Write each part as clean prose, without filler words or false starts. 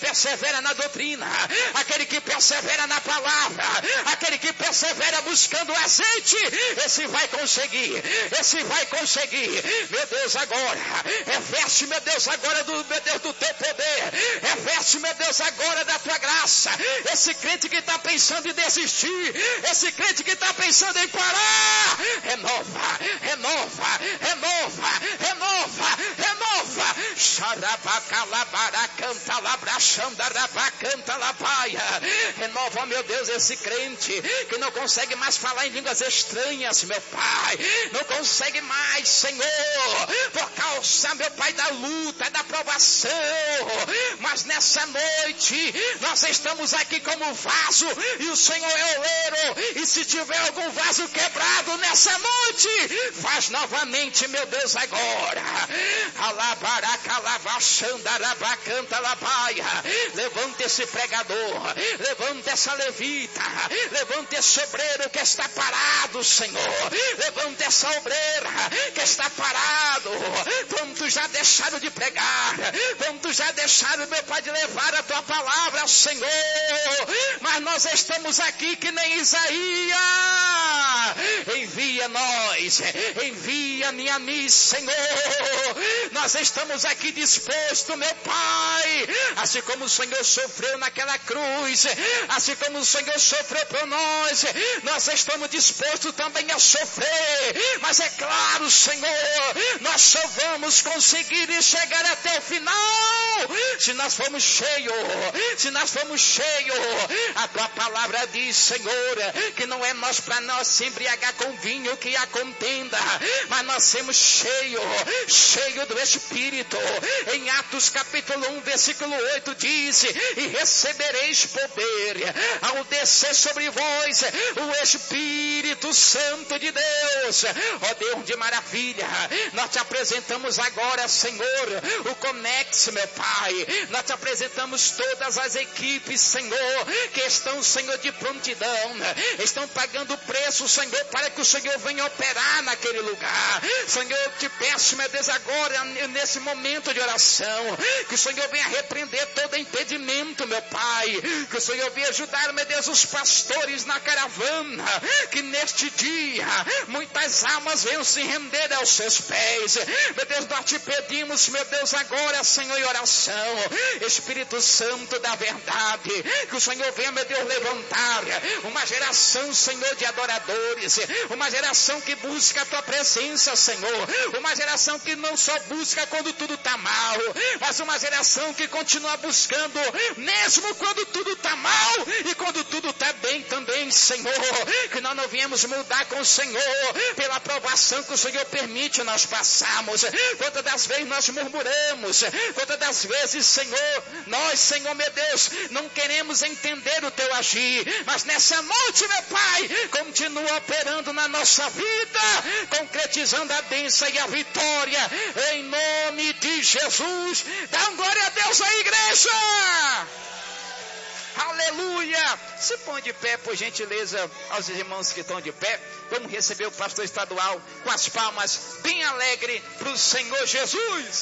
persevera na doutrina, aquele que persevera na palavra, aquele que persevera buscando o azeite, esse vai conseguir, meu Deus, agora, reveste, meu Deus, agora do teu poder, reveste, meu Deus, agora da tua graça, esse crente que está pensando em desistir, esse crente que está pensando em parar, renova, xarabacalabara, canta labra, xandarabá, canta labaia, renova, meu Deus, esse crente que não consegue mais falar em línguas estranhas, meu Pai, não consegue mais, Senhor, por causa, meu Pai, da luta, da provação, mas nessa noite, nós estamos aqui como vaso, e o Senhor é o oleiro, e se tiver algum vaso quebrado nessa noite, faz novamente, meu Deus, agora, canta labaia, levanta esse pregador, levanta essa levita, levanta esse obreiro que está parado, Senhor, levanta essa obreira que está parado, quantos já deixaram de pregar, quantos já deixaram, meu Pai, de levar a tua palavra, Senhor, mas nós estamos aqui que nem Isaías, envia-nos, envia-me a mim, Senhor, nós estamos aqui dispostos, meu Pai, assim como o Senhor sofreu naquela cruz, assim como o Senhor sofreu por nós, nós estamos dispostos também a sofrer, mas é claro, Senhor, nós só vamos conseguir chegar até o final, se nós formos cheios, a tua palavra diz, Senhor, que não é nós para nós se embriagar com vinho que há contenda, mas nós somos cheios do Espírito. Em Atos capítulo 1, versículo 8 diz, e recebereis poder ao descer sobre vós o Espírito Santo de Deus. Ó Deus de maravilha, nós te apresentamos agora, Senhor, o Conex, meu Pai, nós te apresentamos todas as equipes, Senhor, que estão, Senhor, de prontidão, estão pagando o preço, Senhor, para que o Senhor venha operar naquele lugar. Senhor, eu te peço, meu Deus, agora, nesse momento de oração, que o Senhor venha repreender todo impedimento, meu Pai, que o Senhor venha ajudar, meu Deus, os pastores na caravana, que neste dia, muitas almas venham se render aos seus pés. Meu Deus, nós te pedimos, meu Deus, agora, Senhor, em oração, Espírito Santo da verdade, que o Senhor venha, meu Deus, levantar uma geração, Senhor, de adoradores, uma geração que busca a tua presença, Senhor, uma geração que não só busca quando tudo está mal, mas uma geração que continua buscando mesmo quando tudo está mal e quando tudo está bem também, Senhor, que nós não viemos mudar com o Senhor pela aprovação que o Senhor permite nós passarmos. Quantas das vezes nós murmuramos, quantas das vezes, Senhor, nós, Senhor, meu Deus, não queremos entender o teu agir, mas nessa noite, meu Pai, continua operando na nossa vida, concretizando a bênção e a vitória, em nome de Jesus. Dá glória a Deus aí, igreja! Aleluia! Se põe de pé, por gentileza, aos irmãos que estão de pé. Vamos receber o pastor estadual com as palmas bem alegre para o Senhor Jesus.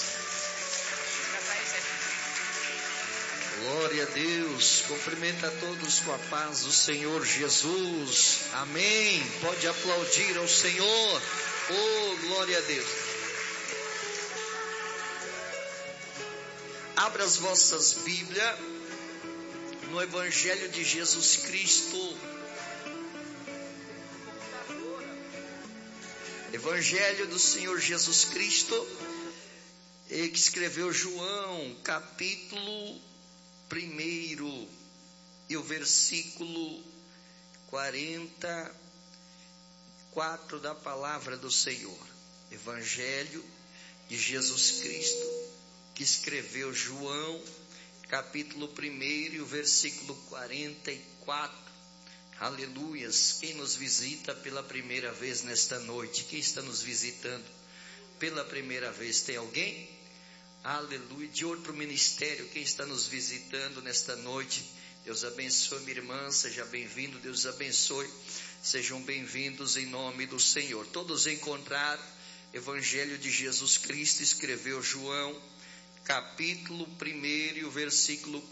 Glória a Deus, cumprimenta a todos com a paz do Senhor Jesus, amém. Pode aplaudir ao Senhor, oh glória a Deus. Abra as vossas Bíblias no Evangelho de Jesus Cristo, Evangelho do Senhor Jesus Cristo, que escreveu João, capítulo 1 e o versículo 44 da palavra do Senhor. Evangelho de Jesus Cristo, que escreveu João, capítulo 1 e o versículo 44. Aleluias. Quem nos visita pela primeira vez nesta noite? Quem está nos visitando pela primeira vez? Tem alguém? Aleluia. De outro ministério, quem está nos visitando nesta noite? Deus abençoe, minha irmã, seja bem-vindo. Deus abençoe, sejam bem-vindos em nome do Senhor. Todos encontraram Evangelho de Jesus Cristo, escreveu João, capítulo 1 e o versículo